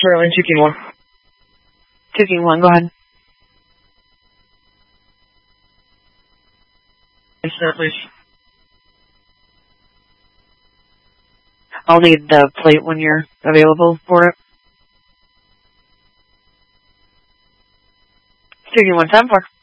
Sterling, 2 King 1. 2 King 1, go ahead. Start, please. I'll need the plate when you're available for it. 2 King 1, 7-4.